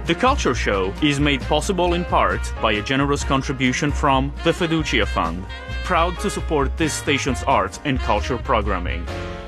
The Culture Show is made possible in part by a generous contribution from the Fiducia Fund, proud to support this station's art and culture programming.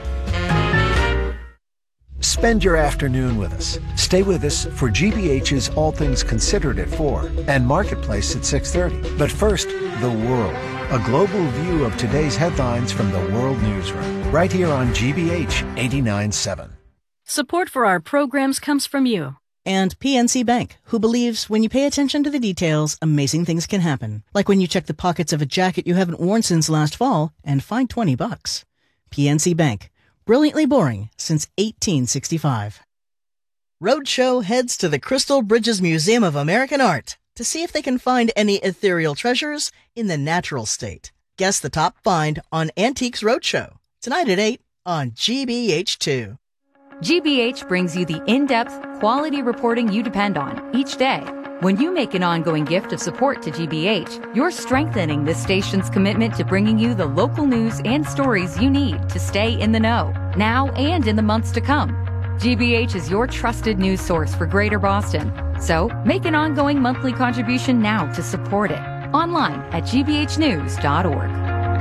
Spend your afternoon with us. Stay with us for GBH's All Things Considered at 4 and Marketplace at 6:30. But first, the world. A global view of today's headlines from the World Newsroom, right here on GBH 89.7. Support for our programs comes from you. And PNC Bank, who believes when you pay attention to the details, amazing things can happen. Like when you check the pockets of a jacket you haven't worn since last fall and find $20. PNC Bank. Brilliantly boring since 1865. Roadshow heads to the Crystal Bridges Museum of American Art to see if they can find any ethereal treasures in the natural state. Guess the top find on Antiques Roadshow, tonight at 8 on GBH2. GBH brings you the in-depth, quality reporting you depend on each day. When you make an ongoing gift of support to GBH, you're strengthening this station's commitment to bringing you the local news and stories you need to stay in the know, now and in the months to come. GBH is your trusted news source for Greater Boston. So make an ongoing monthly contribution now to support it. Online at gbhnews.org.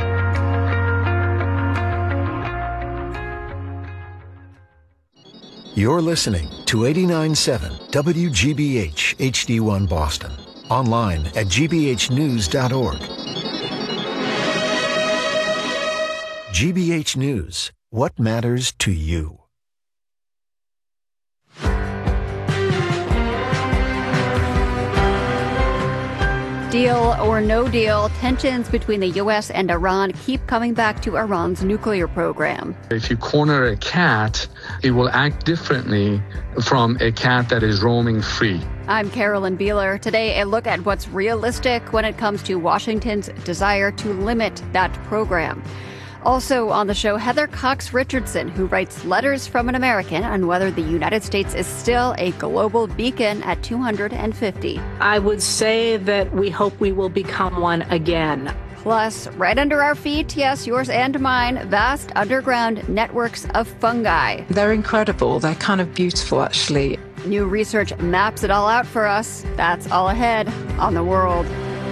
You're listening to 89.7 WGBH HD1 Boston. Online at gbhnews.org. GBH News. What matters to you? Deal or no deal, tensions between the U.S. and Iran keep coming back to Iran's nuclear program. If you corner a cat, it will act differently from a cat that is roaming free. I'm Carolyn Beeler. Today, a look at what's realistic when it comes to Washington's desire to limit that program. Also on the show, Heather Cox Richardson, who writes Letters from an American on whether the United States is still a global beacon at 250. I would say that we hope we will become one again. Plus, right under our feet, yes, yours and mine, vast underground networks of fungi. They're incredible. They're kind of beautiful, actually. New research maps it all out for us. That's all ahead on The World.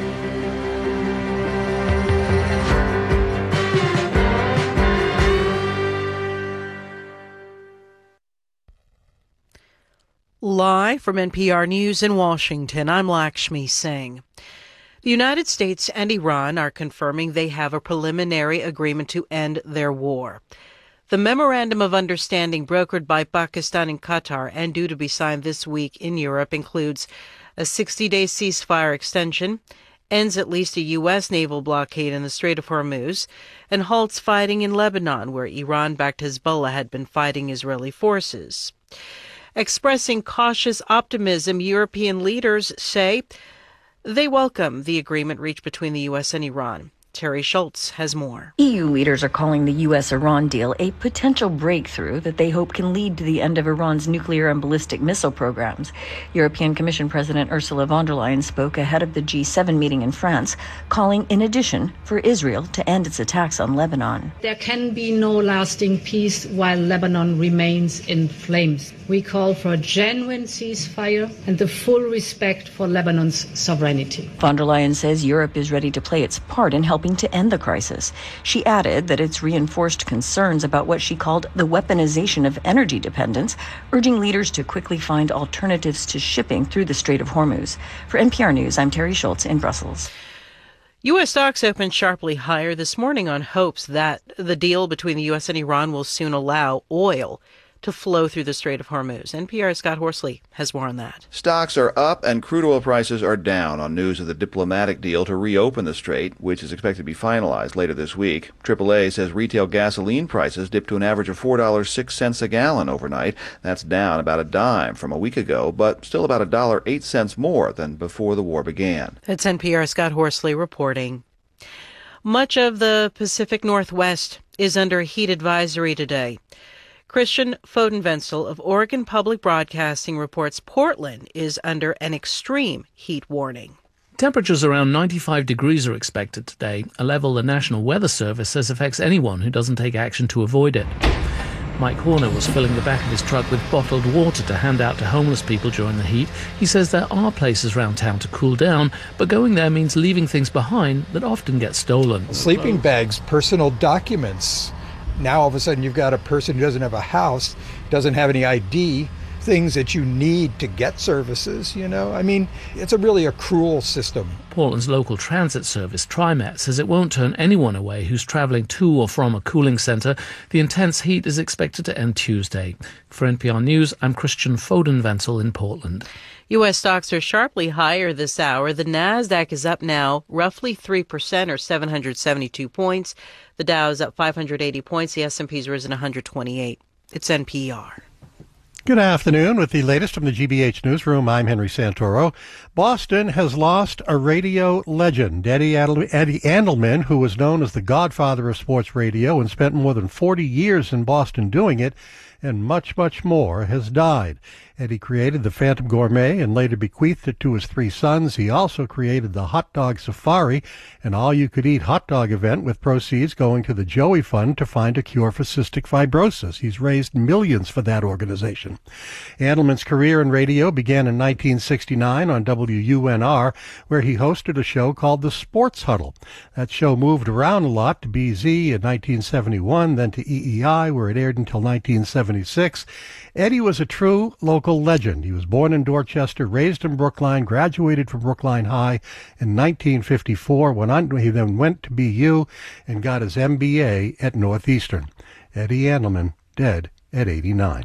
Live from NPR News in Washington, I'm Lakshmi Singh. The United States and Iran are confirming they have a preliminary agreement to end their war. The Memorandum of Understanding brokered by Pakistan and Qatar and due to be signed this week in Europe includes a 60-day ceasefire extension, ends at least a U.S. naval blockade in the Strait of Hormuz, and halts fighting in Lebanon, where Iran-backed Hezbollah had been fighting Israeli forces. Expressing cautious optimism, European leaders say they welcome the agreement reached between the U.S. and Iran. Terry Schultz has more. EU leaders are calling the U.S.-Iran deal a potential breakthrough that they hope can lead to the end of Iran's nuclear and ballistic missile programs. European Commission President Ursula von der Leyen spoke ahead of the G7 meeting in France, calling, in addition, for Israel to end its attacks on Lebanon. There can be no lasting peace while Lebanon remains in flames. We call for a genuine ceasefire and the full respect for Lebanon's sovereignty. Von der Leyen says Europe is ready to play its part in helping to end the crisis. She added that it's reinforced concerns about what she called the weaponization of energy dependence, urging leaders to quickly find alternatives to shipping through the Strait of Hormuz. For NPR News, I'm Terry Schultz in Brussels. U.S. stocks opened sharply higher this morning on hopes that the deal between the U.S. and Iran will soon allow oil to flow through the Strait of Hormuz. NPR's Scott Horsley has more on that. Stocks are up and crude oil prices are down on news of the diplomatic deal to reopen the strait, which is expected to be finalized later this week. AAA says retail gasoline prices dipped to an average of $4.06 a gallon overnight. That's down about a dime from a week ago, but still about $1.08 more than before the war began. It's NPR's Scott Horsley reporting. Much of the Pacific Northwest is under a heat advisory today. Christian Fodenvenzel of Oregon Public Broadcasting reports Portland is under an extreme heat warning. Temperatures around 95 degrees are expected today, a level the National Weather Service says affects anyone who doesn't take action to avoid it. Mike Horner was filling the back of his truck with bottled water to hand out to homeless people during the heat. He says there are places around town to cool down, but going there means leaving things behind that often get stolen. Sleeping bags, personal documents. Now all of a sudden you've got a person who doesn't have a house, doesn't have any ID, things that you need to get services, I mean, it's really a cruel system. Portland's local transit service, TriMet, says it won't turn anyone away who's travelling to or from a cooling centre. The intense heat is expected to end Tuesday. For NPR News, I'm Christian Foden-Wenzel in Portland. U.S. stocks are sharply higher this hour. The Nasdaq is up now roughly 3% or 772 points. The Dow is up 580 points. The S&P's risen 128. It's NPR. Good afternoon. With the latest from the GBH Newsroom, I'm Henry Santoro. Boston has lost a radio legend. Eddie Andelman, who was known as the godfather of sports radio and spent more than 40 years in Boston doing it, and much, much more, has died. Eddie created the Phantom Gourmet and later bequeathed it to his 3 sons. He also created the Hot Dog Safari, an all-you-could-eat hot dog event with proceeds going to the Joey Fund to find a cure for cystic fibrosis. He's raised millions for that organization. Andelman's career in radio began in 1969 on WUNR, where he hosted a show called The Sports Huddle. That show moved around a lot to BZ in 1971, then to EEI, where it aired until 1976. Eddie was a true local legend. He was born in Dorchester, raised in Brookline, graduated from Brookline High in 1954. He then went to BU and got his MBA at Northeastern. Eddie Andelman, dead at 89.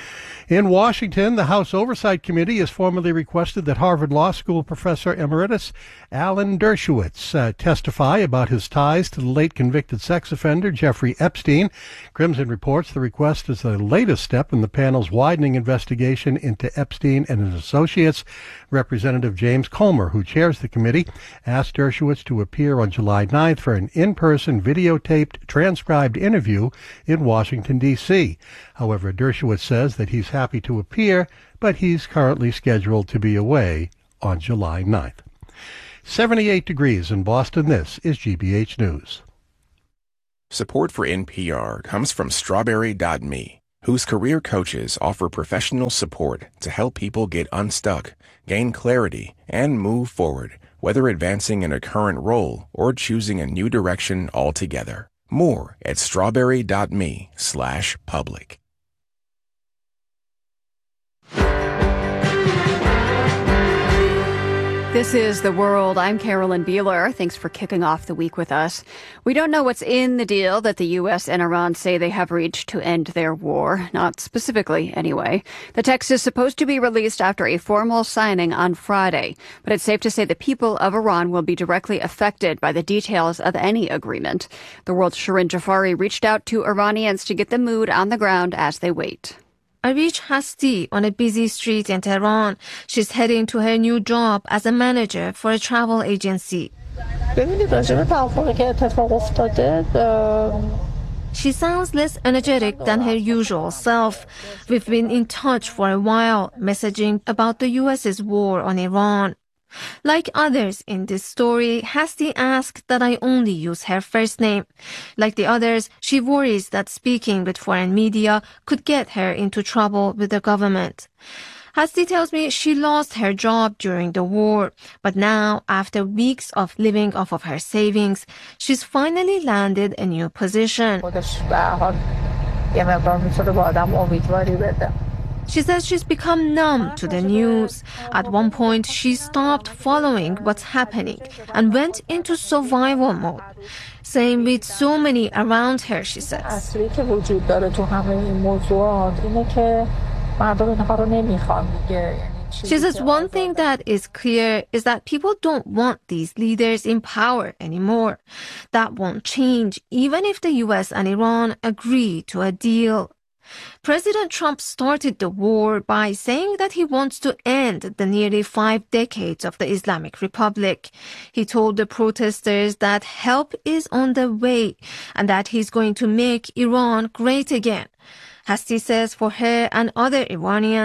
In Washington, the House Oversight Committee has formally requested that Harvard Law School professor emeritus Alan Dershowitz testify about his ties to the late convicted sex offender Jeffrey Epstein. Crimson reports the request is the latest step in the panel's widening investigation into Epstein and his associates. Representative James Comer, who chairs the committee, asked Dershowitz to appear on July 9th for an in-person videotaped, transcribed interview in Washington, D.C. However, Dershowitz says that he's happy to appear, but he's currently scheduled to be away on July 9th. 78 degrees in Boston. This is GBH News. Support for NPR comes from Strawberry.me, whose career coaches offer professional support to help people get unstuck, gain clarity, and move forward, whether advancing in a current role or choosing a new direction altogether. More at strawberry.me/public. This is The World. I'm Carolyn Beeler. Thanks for kicking off the week with us. We don't know what's in the deal that the U.S. and Iran say they have reached to end their war. Not specifically, anyway. The text is supposed to be released after a formal signing on Friday. But it's safe to say the people of Iran will be directly affected by the details of any agreement. The World's Shirin Jafari reached out to Iranians to get the mood on the ground as they wait. I reach Hasti on a busy street in Tehran. She's heading to her new job as a manager for a travel agency. She sounds less energetic than her usual self. We've been in touch for a while, messaging about the U.S.'s war on Iran. Like others in this story, Hasti asked that I only use her first name. Like the others, she worries that speaking with foreign media could get her into trouble with the government. Hasti tells me she lost her job during the war, but now, after weeks of living off of her savings, she's finally landed a new position. She says she's become numb to the news. At one point, she stopped following what's happening and went into survival mode. Same with so many around her, she says. She says one thing that is clear is that people don't want these leaders in power anymore. That won't change even if the U.S. and Iran agree to a deal. President Trump started the war by saying that he wants to end the nearly 5 decades of the Islamic Republic. He told the protesters that help is on the way and that he's going to make Iran great again. Hasti says for her and other Iranians,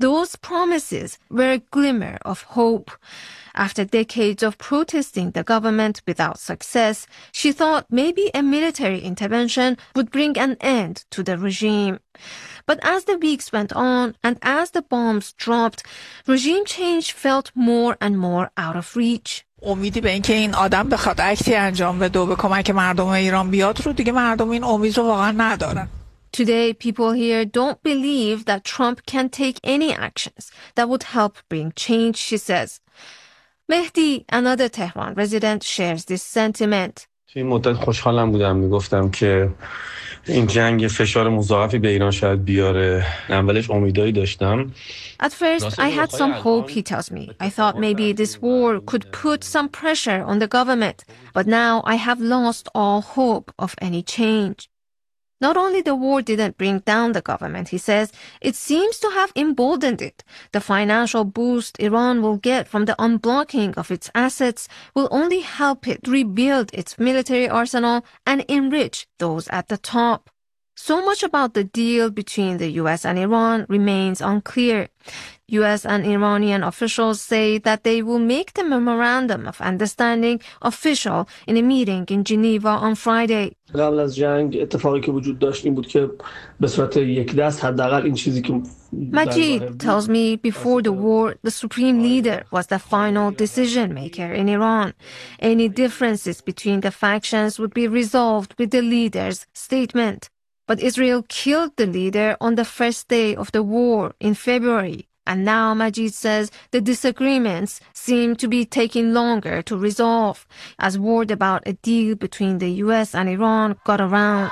Those promises were a glimmer of hope. After decades of protesting the government without success, she thought maybe a military intervention would bring an end to the regime. But as the weeks went on and as the bombs dropped, regime change felt more and more out of reach. امیدی به اینکه این آدم بخواد اکتی انجام بده و به کمک مردم ایران بیاد رو دیگه مردم این امید رو واقعا ندارن. Today, people here don't believe that Trump can take any actions that would help bring change, she says. Mehdi, another Tehran resident, shares this sentiment. این مدت خوشحالم بودم میگفتم که این جنگ فشار مضاعفی به ایران شاید بیاره. اولش امیدایی داشتم. At first, I had some hope, he tells me. I thought maybe this war could put some pressure on the government. But now I have lost all hope of any change. Not only the war didn't bring down the government, he says, it seems to have emboldened it. The financial boost Iran will get from the unblocking of its assets will only help it rebuild its military arsenal and enrich those at the top. So much about the deal between the U.S. and Iran remains unclear. U.S. and Iranian officials say that they will make the memorandum of understanding official in a meeting in Geneva on Friday. قبل از جنگ اتفاقی که وجود داشت این بود که به صورت یک دست حداقل این چیزی که Majid tells me before the war, the supreme leader was the final decision maker in Iran. Any differences between the factions would be resolved with the leader's statement. But Israel killed the leader on the first day of the war in February. And now Majid says the disagreements seem to be taking longer to resolve, as word about a deal between the U.S. and Iran got around.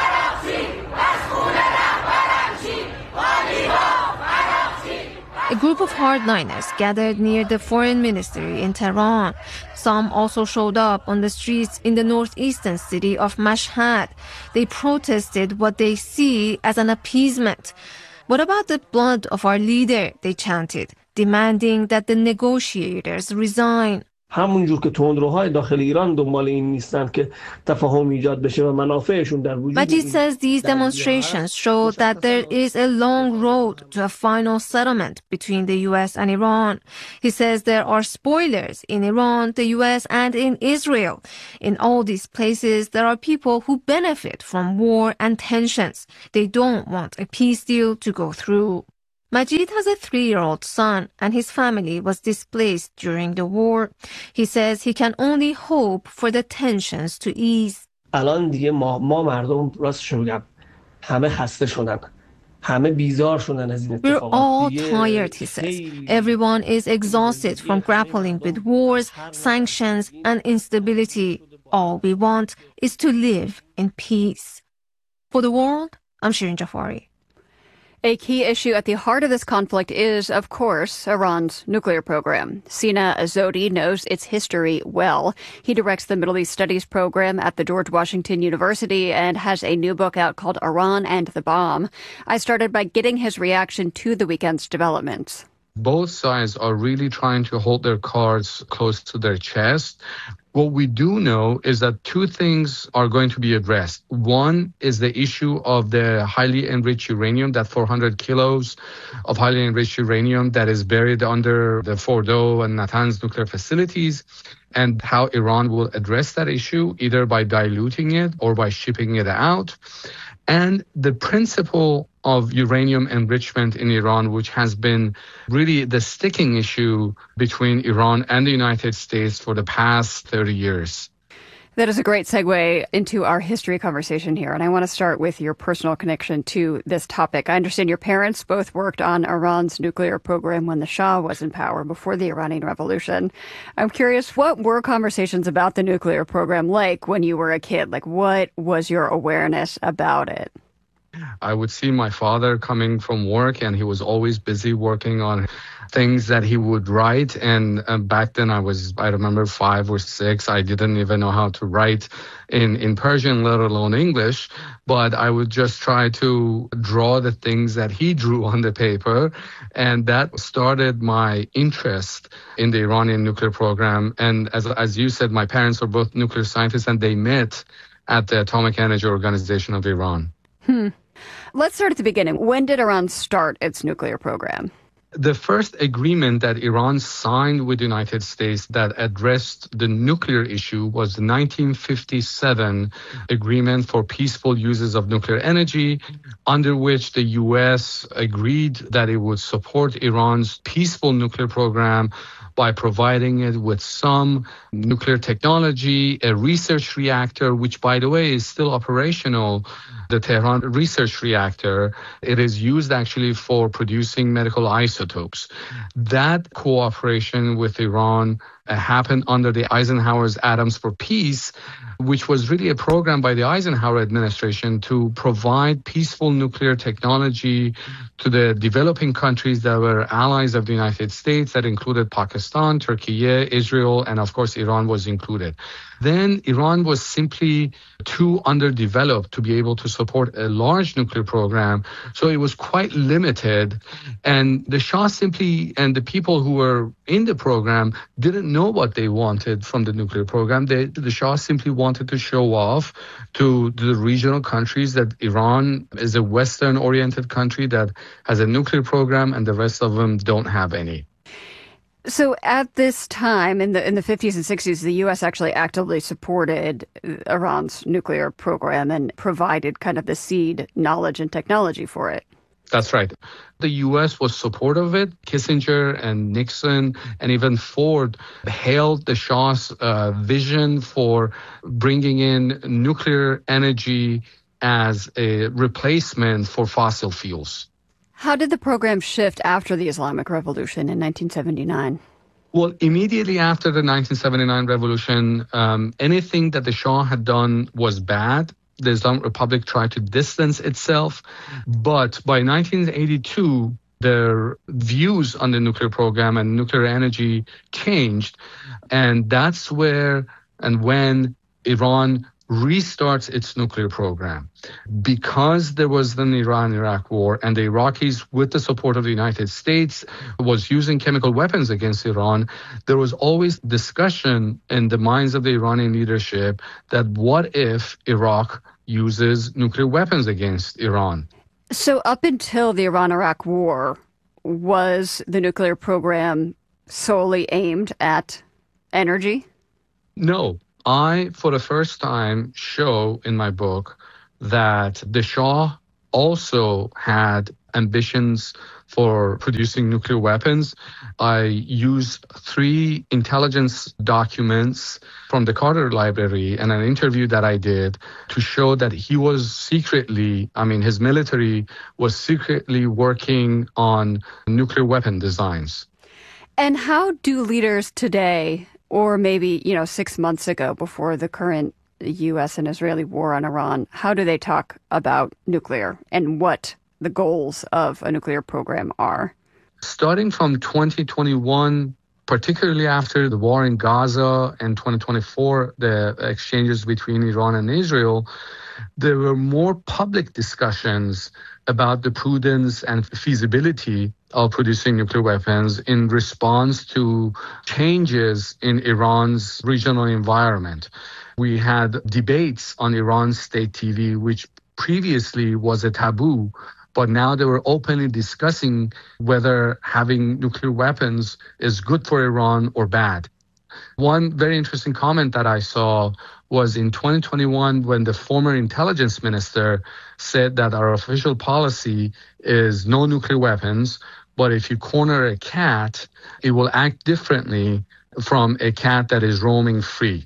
A group of hardliners gathered near the foreign ministry in Tehran. Some also showed up on the streets in the northeastern city of Mashhad. They protested what they see as an appeasement. What about the blood of our leader, they chanted, demanding that the negotiators resign. همونجور که تندروهای داخل ایران دنبال این نیستن که تفاهم ایجاد بشه و منافعشون در وجود. Majid says these demonstrations show that there is a long road to a final settlement between the U.S. and Iran. He says there are spoilers in Iran, the U.S. and in Israel. In all these places, there are people who benefit from war and tensions. They don't want a peace deal to go through. Majid has a 3-year-old son, and his family was displaced during the war. He says he can only hope for the tensions to ease. الان دیگه ما مردم راستش میگم همه خسته شدن. همه بیزار شدن از این اتفاقات. We're all tired, he says. Everyone is exhausted from grappling with wars, sanctions, and instability. All we want is to live in peace. For the world, I'm Shirin Jafari. A key issue at the heart of this conflict is, of course, Iran's nuclear program. Sina Azodi knows its history well. He directs the Middle East Studies program at the George Washington University and has a new book out called Iran and the Bomb. I started by getting his reaction to the weekend's developments. Both sides are really trying to hold their cards close to their chest. What we do know is that two things are going to be addressed. One is the issue of the highly enriched uranium, that 400 kilos of highly enriched uranium that is buried under the Fordow and Natanz nuclear facilities, and how Iran will address that issue, either by diluting it or by shipping it out. And the principle of uranium enrichment in Iran, which has been really the sticking issue between Iran and the United States for the past 30 years. That is a great segue into our history conversation here. And I want to start with your personal connection to this topic. I understand your parents both worked on Iran's nuclear program when the Shah was in power before the Iranian Revolution. I'm curious, what were conversations about the nuclear program like when you were a kid? Like, what was your awareness about it? I would see my father coming from work, and he was always busy working on things that he would write. And back then I remember 5 or 6. I didn't even know how to write in Persian, let alone English. But I would just try to draw the things that he drew on the paper. And that started my interest in the Iranian nuclear program. And as you said, my parents were both nuclear scientists, and they met at the Atomic Energy Organization of Iran. Let's start at the beginning. When did Iran start its nuclear program? The first agreement that Iran signed with the United States that addressed the nuclear issue was the 1957 Agreement for Peaceful Uses of Nuclear Energy, under which the U.S. agreed that it would support Iran's peaceful nuclear program by providing it with some nuclear technology, a research reactor, which, by the way, is still operational, the Tehran Research Reactor. It is used actually for producing medical isotopes. That cooperation with Iran happened under the Eisenhower's Atoms for Peace, which was really a program by the Eisenhower administration to provide peaceful nuclear technology to the developing countries that were allies of the United States, that included Pakistan, Turkey, Israel, and of course Iran was included. Then Iran was simply too underdeveloped to be able to support a large nuclear program, so it was quite limited. And the Shah simply, and the people who were in the program, didn't know what they wanted from the nuclear program. The Shah simply wanted to show off to the regional countries that Iran is a Western-oriented country that has a nuclear program and the rest of them don't have any. So at this time, in the 50s and 60s, the U.S. actually actively supported Iran's nuclear program and provided kind of the seed knowledge and technology for it. That's right. The U.S. was supportive of it. Kissinger and Nixon and even Ford hailed the Shah's vision for bringing in nuclear energy as a replacement for fossil fuels. How did the program shift after the Islamic Revolution in 1979? Well, immediately after the 1979 revolution, anything that the Shah had done was bad. The Islamic Republic tried to distance itself. But by 1982, their views on the nuclear program and nuclear energy changed. And that's where and when Iran restarts its nuclear program. Because there was the Iran-Iraq war and the Iraqis, with the support of the United States, was using chemical weapons against Iran, there was always discussion in the minds of the Iranian leadership that what if Iraq uses nuclear weapons against Iran? So up until the Iran-Iraq war, was the nuclear program solely aimed at energy? No. I, for the first time, show in my book that the Shah also had ambitions for producing nuclear weapons. I use 3 intelligence documents from the Carter Library and an interview that I did to show that he was secretly, his military was secretly working on nuclear weapon designs. And how do leaders today, or maybe, 6 months ago before the current U.S. and Israeli war on Iran, how do they talk about nuclear and what the goals of a nuclear program are? Starting from 2021, particularly after the war in Gaza, and 2024, the exchanges between Iran and Israel, there were more public discussions about the prudence and feasibility of producing nuclear weapons in response to changes in Iran's regional environment. We had debates on Iran's state TV, which previously was a taboo, but now they were openly discussing whether having nuclear weapons is good for Iran or bad. One very interesting comment that I saw was in 2021 when the former intelligence minister said that our official policy is no nuclear weapons, but if you corner a cat, it will act differently from a cat that is roaming free.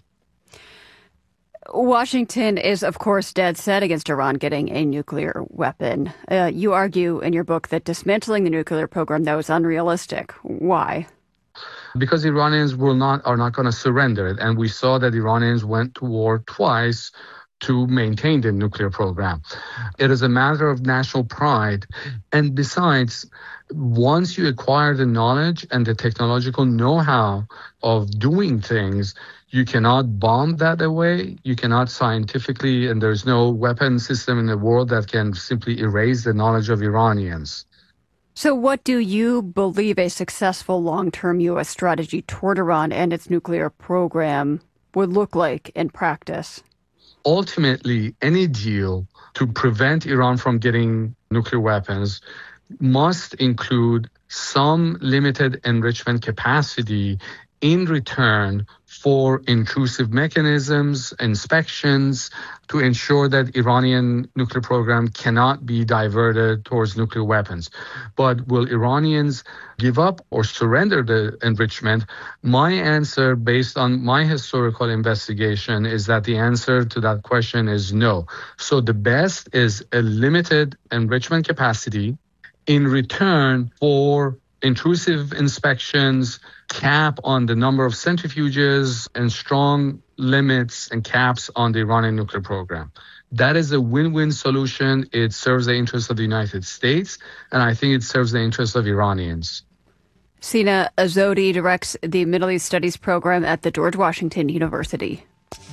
Washington is, of course, dead set against Iran getting a nuclear weapon. You argue in your book that dismantling the nuclear program, though, is unrealistic. Why? Because Iranians are not going to surrender it. And we saw that Iranians went to war twice to maintain the nuclear program. It is a matter of national pride. And besides, once you acquire the knowledge and the technological know-how of doing things, you cannot bomb that away. You cannot scientifically, and there's no weapon system in the world that can simply erase the knowledge of Iranians. So what do you believe a successful long-term U.S. strategy toward Iran and its nuclear program would look like in practice? Ultimately, any deal to prevent Iran from getting nuclear weapons must include some limited enrichment capacity in return for intrusive mechanisms, inspections, to ensure that Iranian nuclear program cannot be diverted towards nuclear weapons. But will Iranians give up or surrender the enrichment? My answer, based on my historical investigation, is that the answer to that question is no. So the best is a limited enrichment capacity in return for intrusive inspections, cap on the number of centrifuges, and strong limits and caps on the Iranian nuclear program. That is a win-win solution. It serves the interests of the United States, and I think it serves the interests of Iranians. Sina Azodi directs the Middle East Studies program at the George Washington University.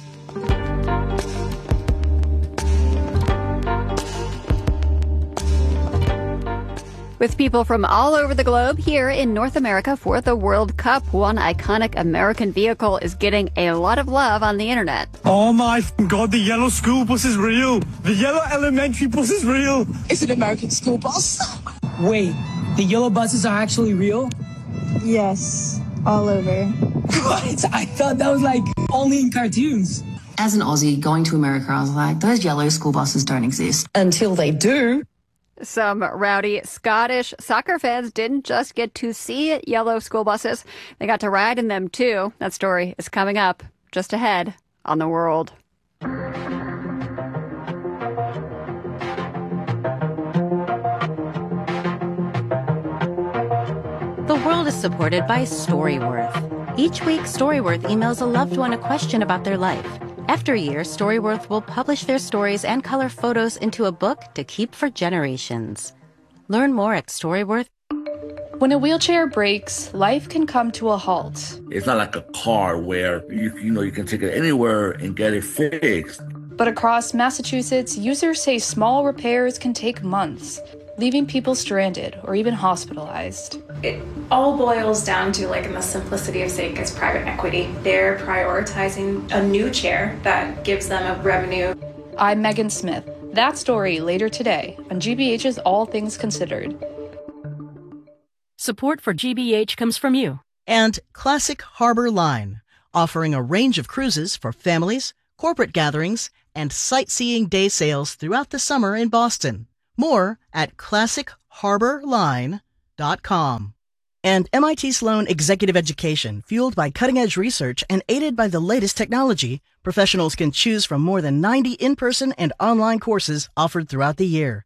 With people from all over the globe here in North America for the World Cup, one iconic American vehicle is getting a lot of love on the internet. Oh my God, the yellow school bus is real. The yellow elementary bus is real. It's an American school bus. Wait, the yellow buses are actually real? Yes, all over. What? I thought that was like only in cartoons. As an Aussie going to America, I was like, those yellow school buses don't exist. Until they do. Some rowdy Scottish soccer fans didn't just get to see yellow school buses. They got to ride in them, too. That story is coming up just ahead on The World. The World is supported by Storyworth. Each week, Storyworth emails a loved one a question about their life. After a year, Storyworth will publish their stories and color photos into a book to keep for generations. Learn more at Storyworth. When a wheelchair breaks, life can come to a halt. It's not like a car where you can take it anywhere and get it fixed. But across Massachusetts, users say small repairs can take months, leaving people stranded or even hospitalized. It all boils down to, in the simplicity of sake, is private equity. They're prioritizing a new chair that gives them a revenue. I'm Megan Smith. That story later today on GBH's All Things Considered. Support for GBH comes from you. And Classic Harbor Line, offering a range of cruises for families, corporate gatherings, and sightseeing day sails throughout the summer in Boston. More at classicharborline.com. And MIT Sloan Executive Education, fueled by cutting-edge research and aided by the latest technology, professionals can choose from more than 90 in-person and online courses offered throughout the year.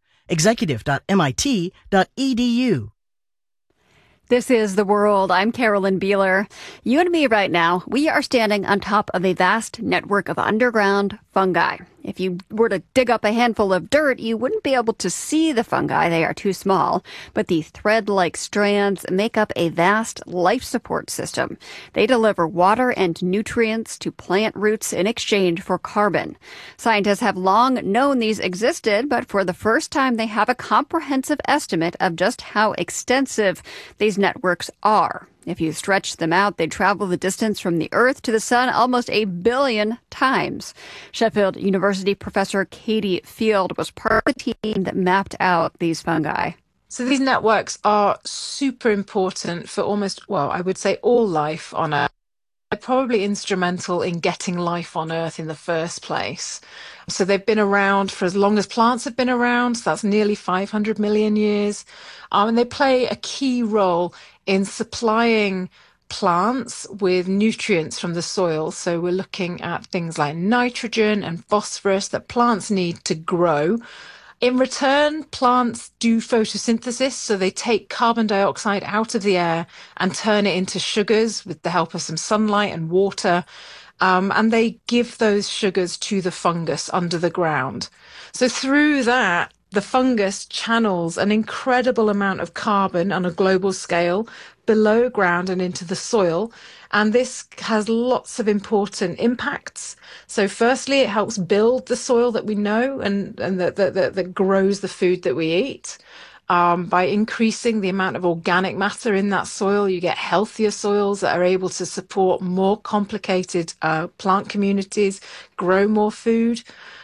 executive.mit.edu. This is The World. I'm Carolyn Beeler. You and me right now, we are standing on top of a vast network of underground fungi. If you were to dig up a handful of dirt, you wouldn't be able to see the fungi. They are too small. But the thread-like strands make up a vast life support system. They deliver water and nutrients to plant roots in exchange for carbon. Scientists have long known these existed, but for the first time, they have a comprehensive estimate of just how extensive these networks are. If you stretch them out, they travel the distance from the Earth to the Sun almost 1 billion times. Sheffield University professor Katie Field was part of the team that mapped out these fungi. So these networks are super important for I would say all life on Earth. They're probably instrumental in getting life on Earth in the first place. So they've been around for as long as plants have been around. So that's nearly 500 million years. And they play a key role in supplying plants with nutrients from the soil. So we're looking at things like nitrogen and phosphorus that plants need to grow. In return, plants do photosynthesis, so they take carbon dioxide out of the air and turn it into sugars with the help of some sunlight and water. And they give those sugars to the fungus under the ground. So through that, the fungus channels an incredible amount of carbon on a global scale below ground and into the soil. And this has lots of important impacts. So firstly, it helps build the soil that we know and that grows the food that we eat. By increasing the amount of organic matter in that soil, you get healthier soils that are able to support more complicated plant communities, grow more food.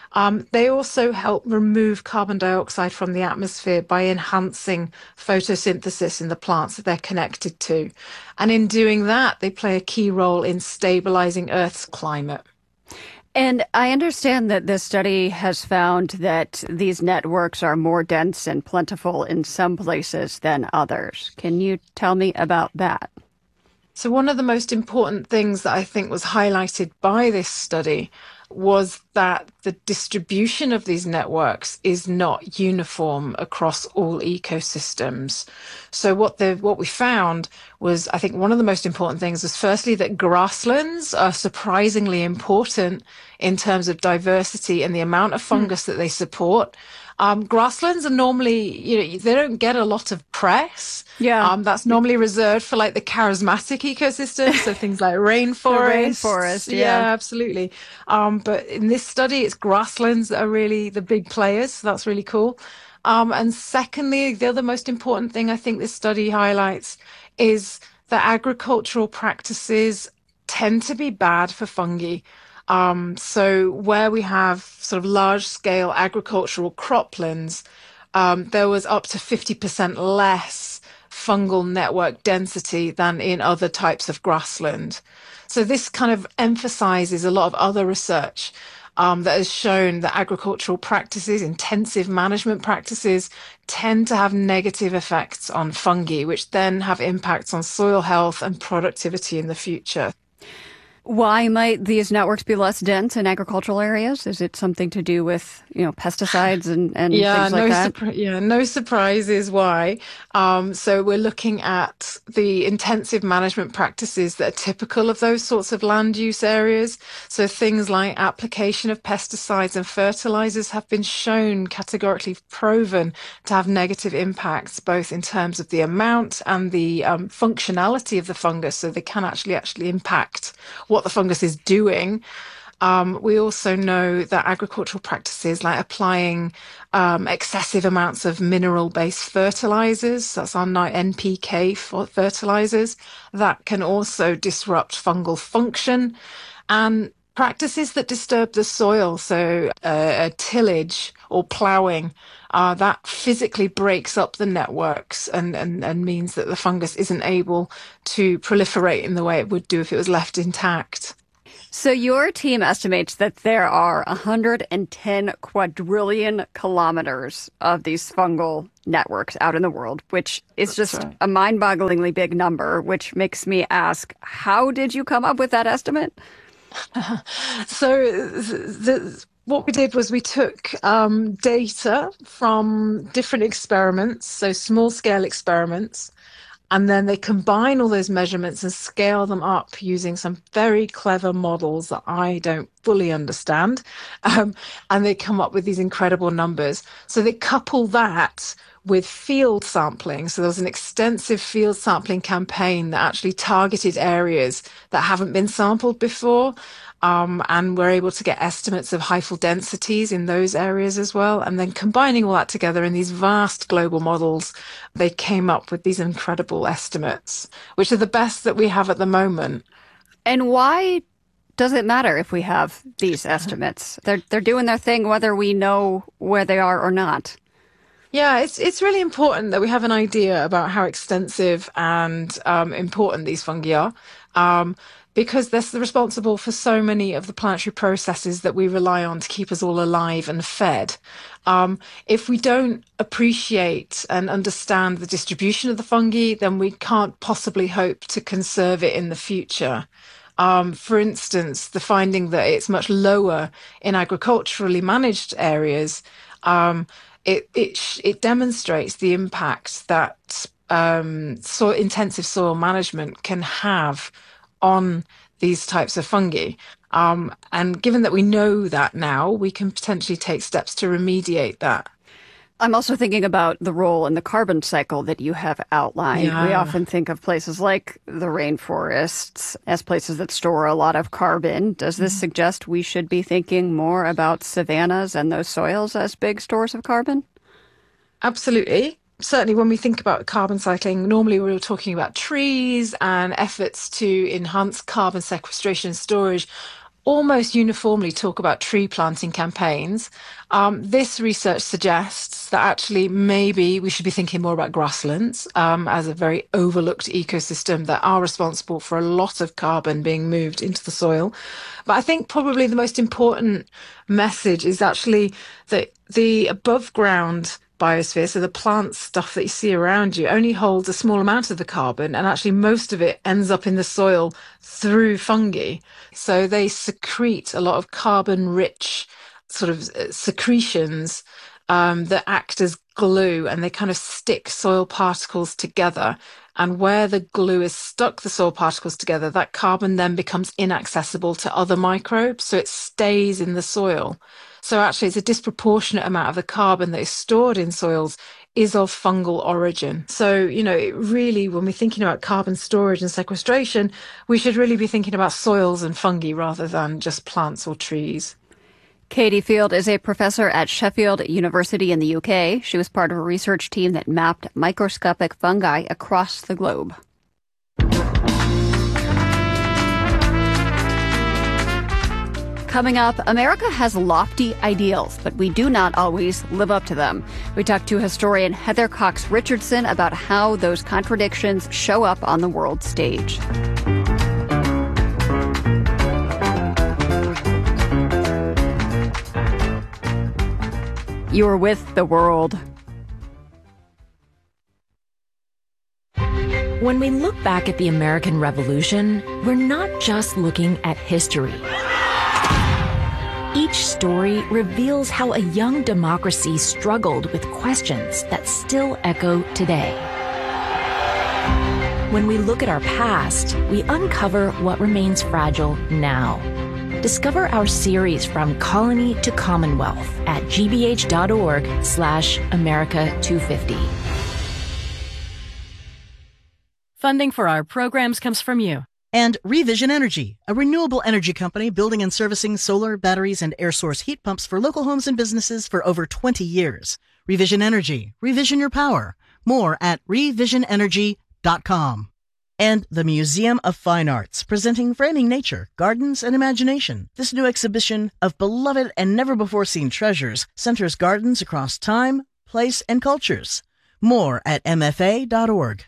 They also help remove carbon dioxide from the atmosphere by enhancing photosynthesis in the plants that they're connected to. And in doing that, they play a key role in stabilizing Earth's climate. And I understand that this study has found that these networks are more dense and plentiful in some places than others. Can you tell me about that? So one of the most important things that I think was highlighted by this study was that the distribution of these networks is not uniform across all ecosystems. So what we found was, I think one of the most important things was firstly that grasslands are surprisingly important in terms of diversity and the amount of fungus that they support. Grasslands are normally, they don't get a lot of press. Yeah. That's normally reserved for like the charismatic ecosystems, so things like rainforests. Rainforest, yeah, absolutely. But in this study, it's grasslands that are really the big players. So that's really cool. And secondly, the other most important thing I think this study highlights is that agricultural practices tend to be bad for fungi. So where we have sort of large-scale agricultural croplands, there was up to 50% less fungal network density than in other types of grassland. So this kind of emphasizes a lot of other research that has shown that agricultural practices, intensive management practices, tend to have negative effects on fungi, which then have impacts on soil health and productivity in the future. Why might these networks be less dense in agricultural areas? Is it something to do with, pesticides and things like that? No surprises why. So we're looking at the intensive management practices that are typical of those sorts of land use areas. So things like application of pesticides and fertilizers have been shown, categorically proven, to have negative impacts, both in terms of the amount and the functionality of the fungus. So they can actually impact what the fungus is doing. We also know that agricultural practices like applying excessive amounts of mineral-based fertilizers, that's our NPK fertilizers, that can also disrupt fungal function. And practices that disturb the soil, so tillage or ploughing, that physically breaks up the networks and means that the fungus isn't able to proliferate in the way it would do if it was left intact. So your team estimates that there are 110 quadrillion kilometers of these fungal networks out in the world, which is just a mind-bogglingly big number, which makes me ask, how did you come up with that estimate? What we did was we took data from different experiments, so small-scale experiments, and then they combine all those measurements and scale them up using some very clever models that I don't fully understand. And they come up with these incredible numbers. So they couple that with field sampling. So there was an extensive field sampling campaign that actually targeted areas that haven't been sampled before. And we're able to get estimates of hyphal densities in those areas as well. And then combining all that together in these vast global models, they came up with these incredible estimates, which are the best that we have at the moment. And why does it matter if we have these estimates? They're doing their thing whether we know where they are or not. Yeah, it's really important that we have an idea about how extensive and important these fungi are. Because they're responsible for so many of the planetary processes that we rely on to keep us all alive and fed. If we don't appreciate and understand the distribution of the fungi, then we can't possibly hope to conserve it in the future. For instance, the finding that it's much lower in agriculturally managed areas, it demonstrates the impact that intensive soil management can have on these types of fungi. And given that we know that now, we can potentially take steps to remediate that. I'm also thinking about the role in the carbon cycle that you have outlined. Yeah. We often think of places like the rainforests as places that store a lot of carbon. Does this suggest we should be thinking more about savannas and those soils as big stores of carbon? Absolutely. Certainly when we think about carbon cycling, normally we're talking about trees and efforts to enhance carbon sequestration and storage almost uniformly talk about tree planting campaigns. This research suggests that actually maybe we should be thinking more about grasslands as a very overlooked ecosystem that are responsible for a lot of carbon being moved into the soil. But I think probably the most important message is actually that the above ground biosphere, so the plant stuff that you see around you, only holds a small amount of the carbon, and actually most of it ends up in the soil through fungi. So they secrete a lot of carbon-rich sort of secretions that act as glue, and they kind of stick soil particles together. And where the glue is stuck the soil particles together, that carbon then becomes inaccessible to other microbes, so it stays in the soil. So actually it's a disproportionate amount of the carbon that is stored in soils is of fungal origin. So, really, when we're thinking about carbon storage and sequestration, we should really be thinking about soils and fungi rather than just plants or trees. Katie Field is a professor at Sheffield University in the UK. She was part of a research team that mapped microscopic fungi across the globe. Coming up, America has lofty ideals, but we do not always live up to them. We talked to historian Heather Cox Richardson about how those contradictions show up on the world stage. You're with The World. When we look back at the American Revolution, we're not just looking at history. Each story reveals how a young democracy struggled with questions that still echo today. When we look at our past, we uncover what remains fragile now. Discover our series From Colony to Commonwealth at gbh.org/America250. Funding for our programs comes from you. And Revision Energy, a renewable energy company building and servicing solar, batteries, and air source heat pumps for local homes and businesses for over 20 years. Revision Energy. Revision your power. More at revisionenergy.com. And the Museum of Fine Arts, presenting Framing Nature, Gardens, and Imagination. This new exhibition of beloved and never-before-seen treasures centers gardens across time, place, and cultures. More at mfa.org.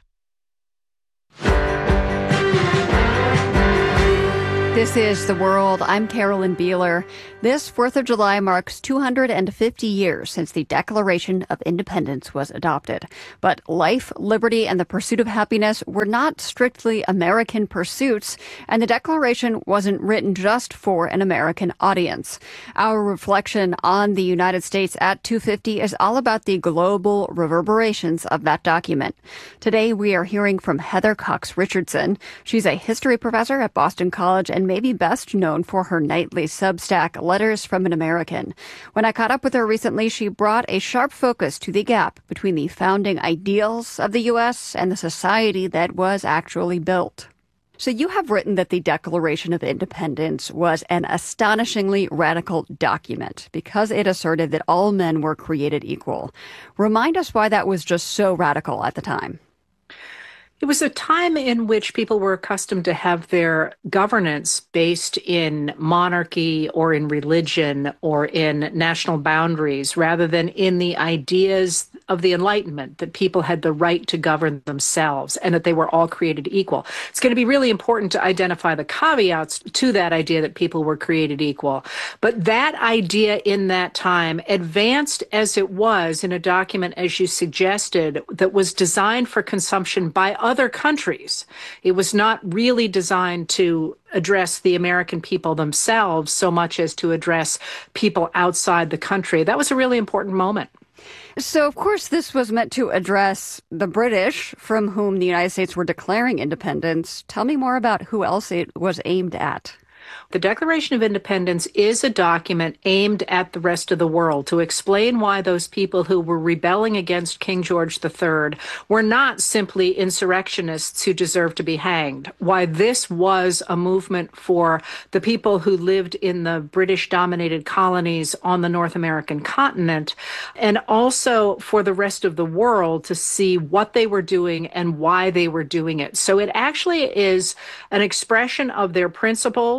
This is The World. I'm Carolyn Beeler. This 4th of July marks 250 years since the Declaration of Independence was adopted. But life, liberty, and the pursuit of happiness were not strictly American pursuits, and the Declaration wasn't written just for an American audience. Our reflection on the United States at 250 is all about the global reverberations of that document. Today, we are hearing from Heather Cox Richardson. She's a history professor at Boston College and maybe best known for her nightly Substack, Letters from an American. When I caught up with her recently, she brought a sharp focus to the gap between the founding ideals of the U.S. and the society that was actually built. So you have written that the Declaration of Independence was an astonishingly radical document because it asserted that all men were created equal. Remind us why that was just so radical at the time. It was a time in which people were accustomed to have their governance based in monarchy or in religion or in national boundaries rather than in the ideas of the Enlightenment, that people had the right to govern themselves and that they were all created equal. It's going to be really important to identify the caveats to that idea that people were created equal. But that idea in that time, advanced as it was in a document, as you suggested, that was designed for consumption by other countries. It was not really designed to address the American people themselves so much as to address people outside the country. That was a really important moment. So, of course, this was meant to address the British, from whom the United States were declaring independence. Tell me more about who else it was aimed at. The Declaration of Independence is a document aimed at the rest of the world to explain why those people who were rebelling against King George III were not simply insurrectionists who deserved to be hanged, why this was a movement for the people who lived in the British-dominated colonies on the North American continent, and also for the rest of the world to see what they were doing and why they were doing it. So it actually is an expression of their principles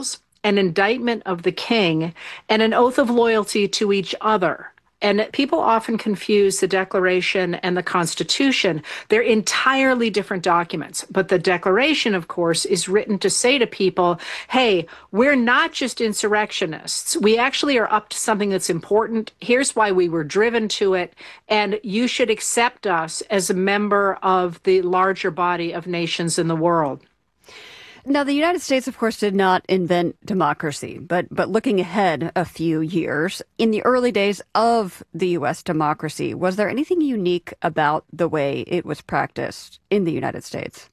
an indictment of the king, and an oath of loyalty to each other. And people often confuse the Declaration and the Constitution. They're entirely different documents. But the Declaration, of course, is written to say to people, hey, we're not just insurrectionists. We actually are up to something that's important. Here's why we were driven to it. And you should accept us as a member of the larger body of nations in the world. Now, the United States, of course, did not invent democracy, but looking ahead a few years, in the early days of the U.S. democracy, was there anything unique about the way it was practiced in the United States?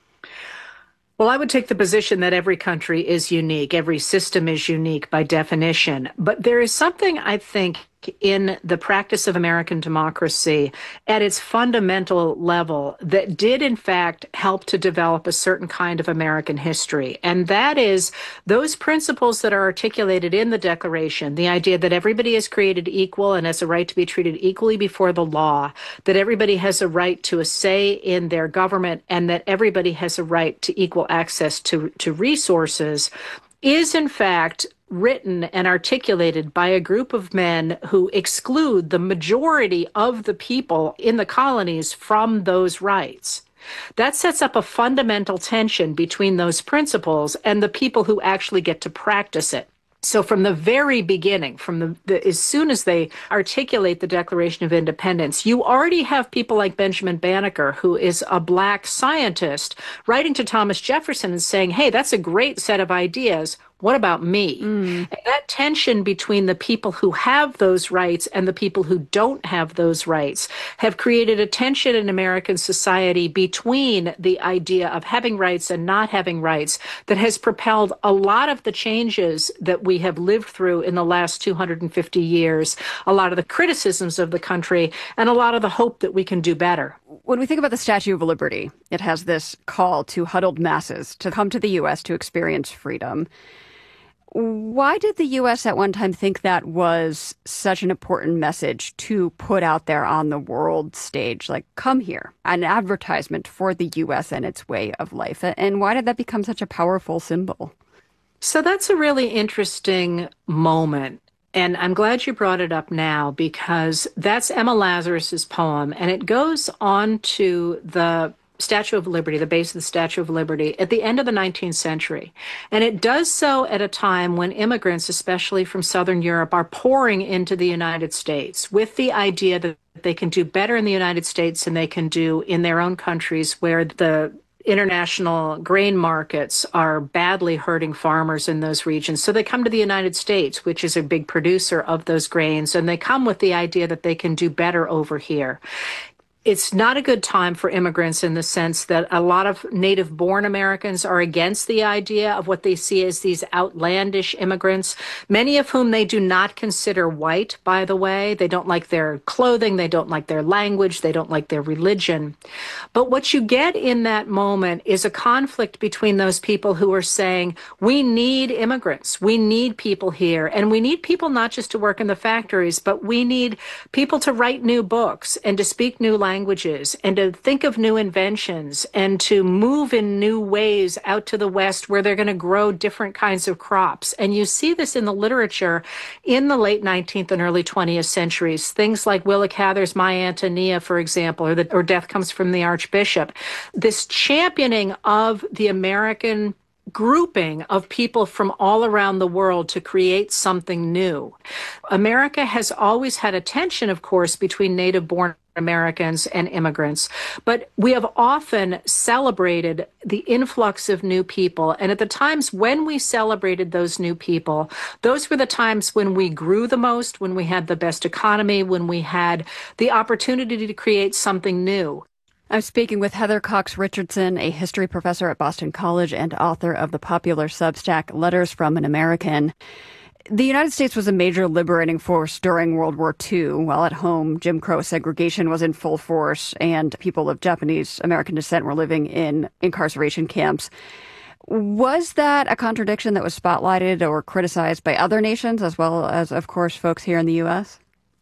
Well, I would take the position that every country is unique. Every system is unique by definition. But there is something, I think, in the practice of American democracy at its fundamental level that did, in fact, help to develop a certain kind of American history. And that is those principles that are articulated in the Declaration, the idea that everybody is created equal and has a right to be treated equally before the law, that everybody has a right to a say in their government, and that everybody has a right to equal access to resources, is, in fact, written and articulated by a group of men who exclude the majority of the people in the colonies from those rights. That sets up a fundamental tension between those principles and the people who actually get to practice it. So from the very beginning, from as soon as they articulate the Declaration of Independence, you already have people like Benjamin Banneker, who is a black scientist, writing to Thomas Jefferson and saying, hey, that's a great set of ideas. What about me? And that tension between the people who have those rights and the people who don't have those rights have created a tension in American society between the idea of having rights and not having rights that has propelled a lot of the changes that we have lived through in the last 250 years, a lot of the criticisms of the country, and a lot of the hope that we can do better. When we think about the Statue of Liberty, it has this call to huddled masses to come to the U.S. to experience freedom. Why did the U.S. at one time think that was such an important message to put out there on the world stage? Like, come here, an advertisement for the U.S. and its way of life. And why did that become such a powerful symbol? So that's a really interesting moment. And I'm glad you brought it up now, because that's Emma Lazarus's poem. And it goes on to the Statue of Liberty, the base of the Statue of Liberty, at the end of the 19th century. And it does so at a time when immigrants, especially from Southern Europe, are pouring into the United States with the idea that they can do better in the United States than they can do in their own countries, where the international grain markets are badly hurting farmers in those regions. So they come to the United States, which is a big producer of those grains, and they come with the idea that they can do better over here. It's not a good time for immigrants in the sense that a lot of native-born Americans are against the idea of what they see as these outlandish immigrants, many of whom they do not consider white, by the way. They don't like their clothing, they don't like their language, they don't like their religion. But what you get in that moment is a conflict between those people who are saying, we need immigrants, we need people here, and we need people not just to work in the factories, but we need people to write new books and to speak new languages and to think of new inventions and to move in new ways out to the West where they're going to grow different kinds of crops. And you see this in the literature in the late 19th and early 20th centuries. Things like Willa Cather's My Antonia, for example, or Death Comes from the Archbishop. This championing of the American grouping of people from all around the world to create something new. America has always had a tension, of course, between native-born Americans and immigrants, but we have often celebrated the influx of new people. And at the times when we celebrated those new people, those were the times when we grew the most, when we had the best economy, when we had the opportunity to create something new. I'm speaking with Heather Cox Richardson, a history professor at Boston College and author of the popular Substack Letters from an American. The United States was a major liberating force during World War II. While at home, Jim Crow segregation was in full force, and people of Japanese American descent were living in incarceration camps. Was that a contradiction that was spotlighted or criticized by other nations, as well as, of course, folks here in the U.S.?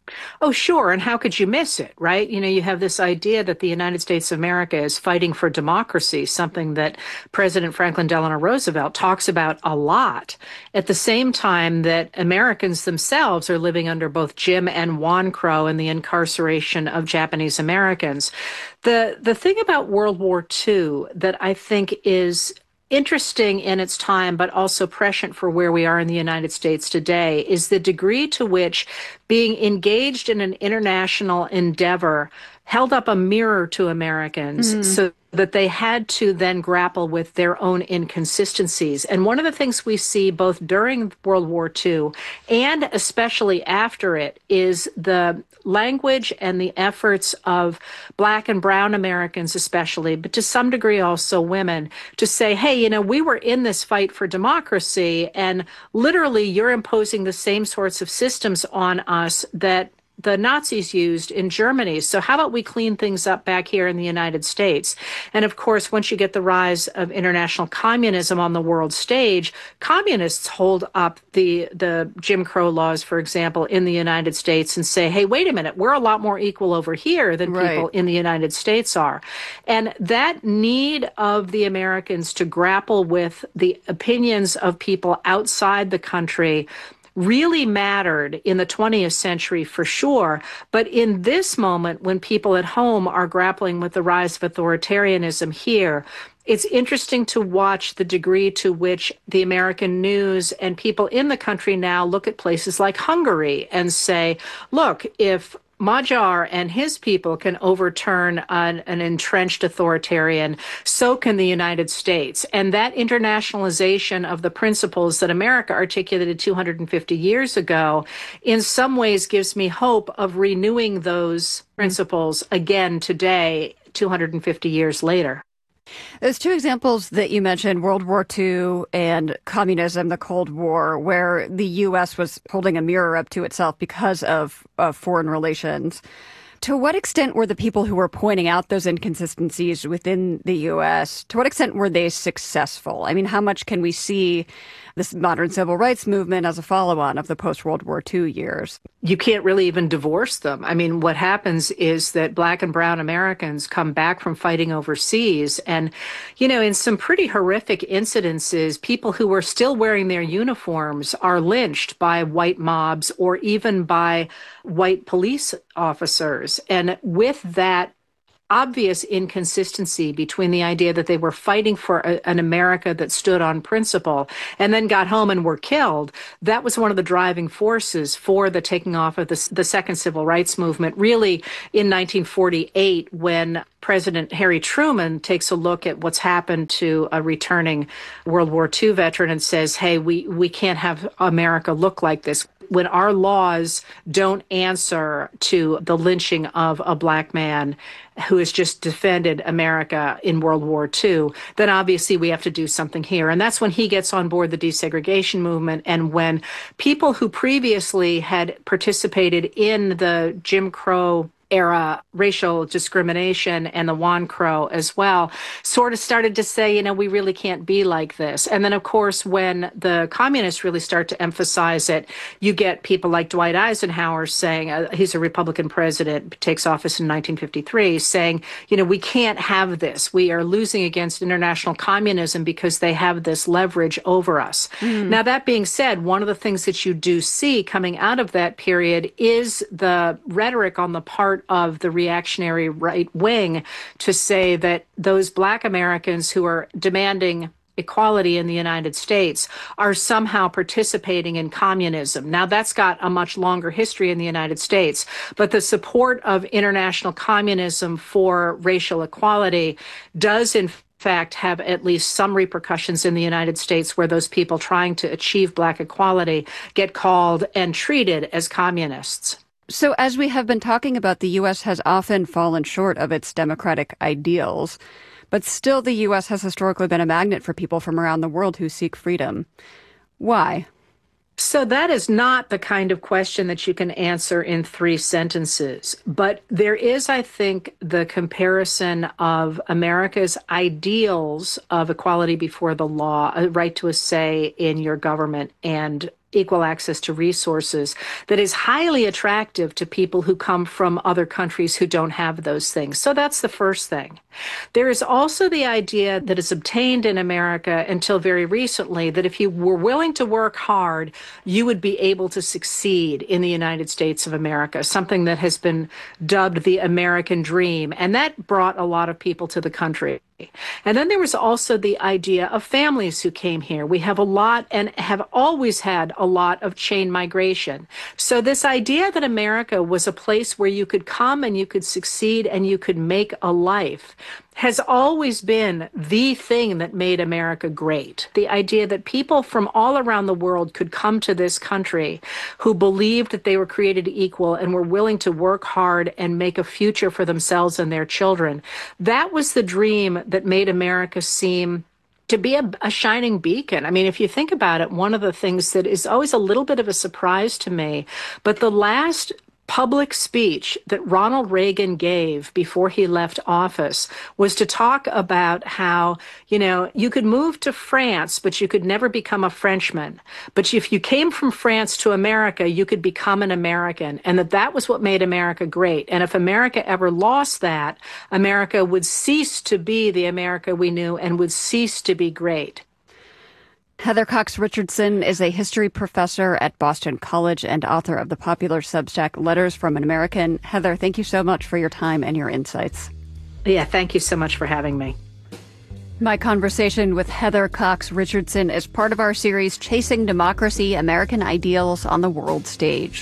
Oh, sure. And how could you miss it, right? You know, you have this idea that the United States of America is fighting for democracy, something that President Franklin Delano Roosevelt talks about a lot, at the same time that Americans themselves are living under both Jim and Juan Crow and the incarceration of Japanese Americans. The thing about World War II that I think is interesting in its time, but also prescient for where we are in the United States today, is the degree to which being engaged in an international endeavor held up a mirror to Americans so that they had to then grapple with their own inconsistencies. And one of the things we see both during World War II and especially after it is the language and the efforts of Black and brown Americans especially, but to some degree also women, to say, hey, you know, we were in this fight for democracy, and literally you're imposing the same sorts of systems on us that the Nazis used in Germany. So how about we clean things up back here in the United States? And of course, once you get the rise of international communism on the world stage, communists hold up the Jim Crow laws, for example, in the United States and say, hey, wait a minute, we're a lot more equal over here than people in the United States are. And that need of the Americans to grapple with the opinions of people outside the country really mattered in the 20th century for sure. But in this moment, when people at home are grappling with the rise of authoritarianism here, it's interesting to watch the degree to which the American news and people in the country now look at places like Hungary and say, look, if Magyar and his people can overturn an entrenched authoritarian, so can the United States. And that internationalization of the principles that America articulated 250 years ago, in some ways gives me hope of renewing those principles again today, 250 years later. Those two examples that you mentioned, World War II and communism, the Cold War, where the U.S. was holding a mirror up to itself because of foreign relations. To what extent were the people who were pointing out those inconsistencies within the U.S., to what extent were they successful? I mean, how much can we see this modern civil rights movement as a follow-on of the post-World War II years? You can't really even divorce them. I mean, what happens is that Black and brown Americans come back from fighting overseas and, you know, in some pretty horrific incidences, people who were still wearing their uniforms are lynched by white mobs or even by white police officers. And with that obvious inconsistency between the idea that they were fighting for an America that stood on principle and then got home and were killed, that was one of the driving forces for the taking off of the second civil rights movement, really in 1948, when President Harry Truman takes a look at what's happened to a returning World War II veteran and says, hey, we can't have America look like this. When our laws don't answer to the lynching of a Black man who has just defended America in World War II, then obviously we have to do something here. And that's when he gets on board the desegregation movement, and when people who previously had participated in the Jim Crow era racial discrimination and the Juan Crow as well, sort of started to say, you know, we really can't be like this. And then, of course, when the communists really start to emphasize it, you get people like Dwight Eisenhower saying, he's a Republican president, takes office in 1953, saying, you know, we can't have this. We are losing against international communism because they have this leverage over us. Now, that being said, one of the things that you do see coming out of that period is the rhetoric on the part of the reactionary right wing to say that those Black Americans who are demanding equality in the United States are somehow participating in communism. Now, that's got a much longer history in the United States, but the support of international communism for racial equality does in fact have at least some repercussions in the United States, where those people trying to achieve Black equality get called and treated as communists. So as we have been talking about, the U.S. has often fallen short of its democratic ideals, but still the U.S. has historically been a magnet for people from around the world who seek freedom. Why? So that is not the kind of question that you can answer in 3 sentences. But there is, I think, the comparison of America's ideals of equality before the law, a right to a say in your government, and equal access to resources that is highly attractive to people who come from other countries who don't have those things. So that's the first thing. There is also the idea that is obtained in America until very recently that if you were willing to work hard, you would be able to succeed in the United States of America, something that has been dubbed the American dream. And that brought a lot of people to the country. And then there was also the idea of families who came here. We have a lot and have always had a lot of chain migration. So this idea that America was a place where you could come and you could succeed and you could make a life has always been the thing that made America great. The idea that people from all around the world could come to this country who believed that they were created equal and were willing to work hard and make a future for themselves and their children. That was the dream that made America seem to be a shining beacon. I mean, if you think about it, one of the things that is always a little bit of a surprise to me, but the last public speech that Ronald Reagan gave before he left office was to talk about how, you could move to France, but you could never become a Frenchman. But if you came from France to America, you could become an American, and that was what made America great. And if America ever lost that, America would cease to be the America we knew and would cease to be great. Heather Cox Richardson is a history professor at Boston College and author of the popular Substack Letters from an American. Heather, thank you so much for your time and your insights. Yeah, thank you so much for having me. My conversation with Heather Cox Richardson is part of our series Chasing Democracy, American Ideals on the World Stage.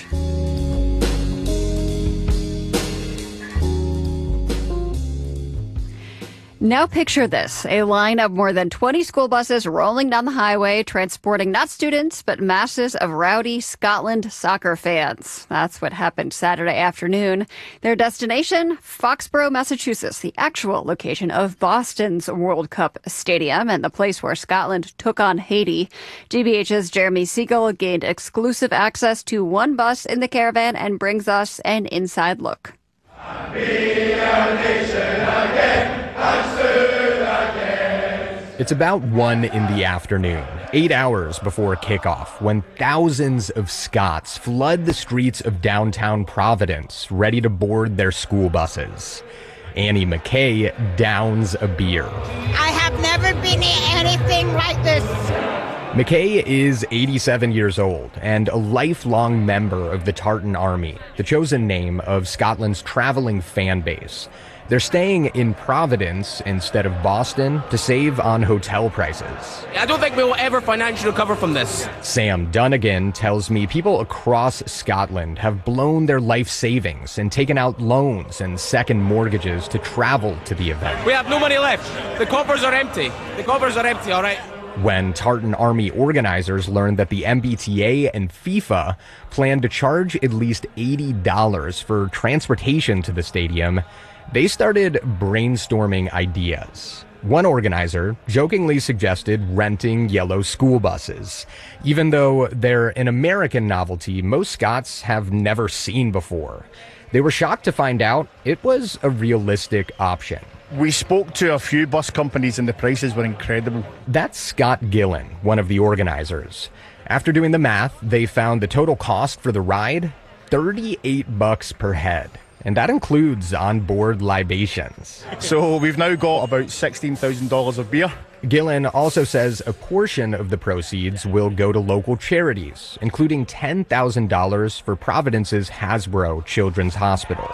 Now picture this, a line of more than 20 school buses rolling down the highway, transporting not students, but masses of rowdy Scotland soccer fans. That's what happened Saturday afternoon. Their destination, Foxborough, Massachusetts, the actual location of Boston's World Cup stadium and the place where Scotland took on Haiti. GBH's Jeremy Siegel gained exclusive access to one bus in the caravan and brings us an inside look. Be a nation again. It's about 1 in the afternoon, 8 hours before kickoff, when thousands of Scots flood the streets of downtown Providence, ready to board their school buses. Annie McKay downs a beer. I have never been in anything like this. McKay is 87 years old and a lifelong member of the Tartan Army, the chosen name of Scotland's traveling fan base. They're staying in Providence instead of Boston to save on hotel prices. I don't think we will ever financially recover from this. Sam Dunnigan tells me people across Scotland have blown their life savings and taken out loans and second mortgages to travel to the event. We have no money left. The coffers are empty. All right? When Tartan Army organizers learned that the MBTA and FIFA planned to charge at least $80 for transportation to the stadium, they started brainstorming ideas. One organizer jokingly suggested renting yellow school buses, even though they're an American novelty most Scots have never seen before. They were shocked to find out it was a realistic option. We spoke to a few bus companies and the prices were incredible. That's Scott Gillen, one of the organizers. After doing the math, they found the total cost for the ride, $38 per head. And that includes onboard libations. So we've now got about $16,000 of beer. Gillen also says a portion of the proceeds will go to local charities, including $10,000 for Providence's Hasbro Children's Hospital.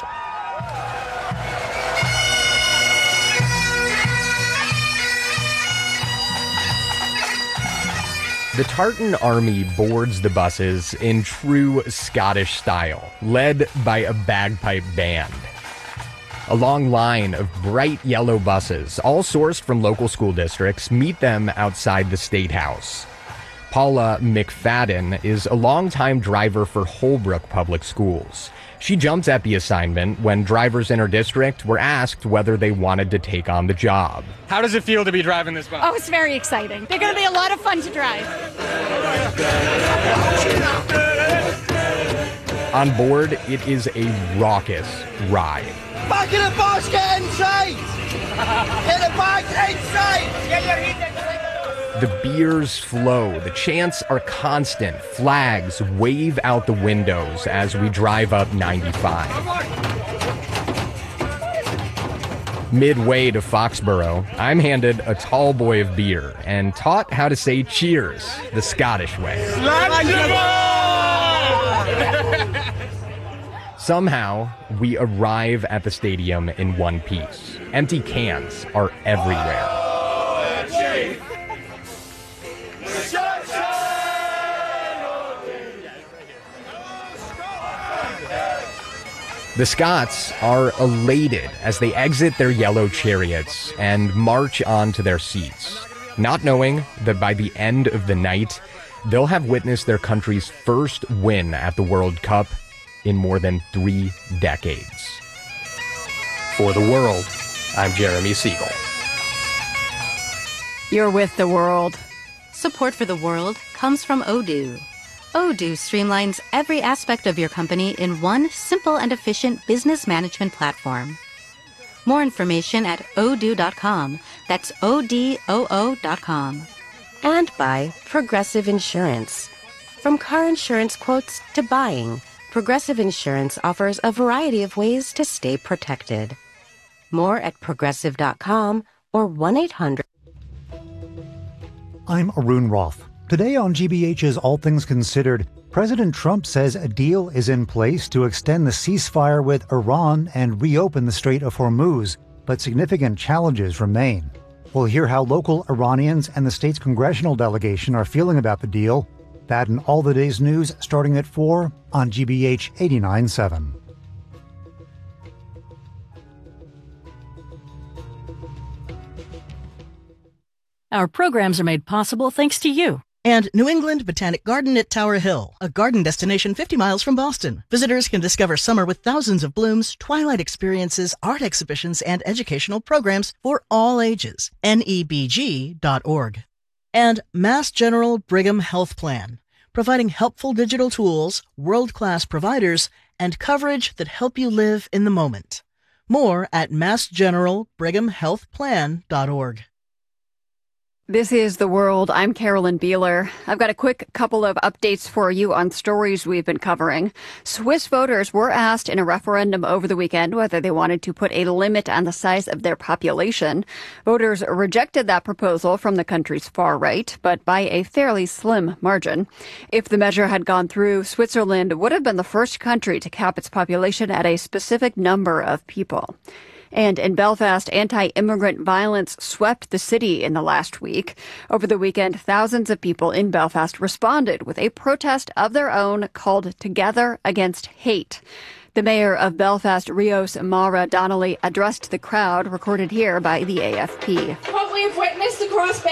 The Tartan Army boards the buses in true Scottish style, led by a bagpipe band. A long line of bright yellow buses, all sourced from local school districts, meet them outside the State House. Paula McFadden is a longtime driver for Holbrook Public Schools. She jumped at the assignment when drivers in her district were asked whether they wanted to take on the job. How does it feel to be driving this bus? Oh, it's very exciting. They're going to be a lot of fun to drive. On board, it is a raucous ride. Back in the bus, get inside! Get the back inside! Get your heat The beers flow. The chants are constant. Flags wave out the windows as we drive up 95. Midway to Foxborough, I'm handed a tall boy of beer and taught how to say cheers the Scottish way. Somehow, we arrive at the stadium in one piece. Empty cans are everywhere. The Scots are elated as they exit their yellow chariots and march on to their seats, not knowing that by the end of the night, they'll have witnessed their country's first win at the World Cup in more than 3 decades. For The World, I'm Jeremy Siegel. You're with The World. Support for The World comes from Odoo. Odoo streamlines every aspect of your company in one simple and efficient business management platform. More information at odoo.com. That's ODOO.com. And by Progressive Insurance. From car insurance quotes to buying, Progressive Insurance offers a variety of ways to stay protected. More at progressive.com or 1-800. I'm Arun Roth. Today on GBH's All Things Considered, President Trump says a deal is in place to extend the ceasefire with Iran and reopen the Strait of Hormuz, but significant challenges remain. We'll hear how local Iranians and the state's congressional delegation are feeling about the deal. That and all the day's news starting at 4 on GBH 89.7. Our programs are made possible thanks to you. And New England Botanic Garden at Tower Hill, a garden destination 50 miles from Boston. Visitors can discover summer with thousands of blooms, twilight experiences, art exhibitions, and educational programs for all ages. NEBG.org. And Mass General Brigham Health Plan, providing helpful digital tools, world-class providers, and coverage that help you live in the moment. More at massgeneralbrighamhealthplan.org. This is The World. I'm Carolyn Beeler. I've got a quick couple of updates for you on stories we've been covering. Swiss voters were asked in a referendum over the weekend whether they wanted to put a limit on the size of their population. Voters rejected that proposal from the country's far right, but by a fairly slim margin. If the measure had gone through, Switzerland would have been the first country to cap its population at a specific number of people. And in Belfast, anti-immigrant violence swept the city in the last week. Over the weekend, thousands of people in Belfast responded with a protest of their own called Together Against Hate. The mayor of Belfast, Rios Mara Donnelly, addressed the crowd, recorded here by the AFP. What we've witnessed across